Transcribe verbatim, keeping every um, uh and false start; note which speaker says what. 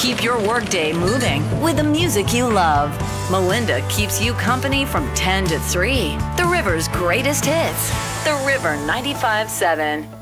Speaker 1: keep your workday moving with the music you love. Melinda keeps you company from ten to three. The River's greatest hits. The River ninety-five point seven.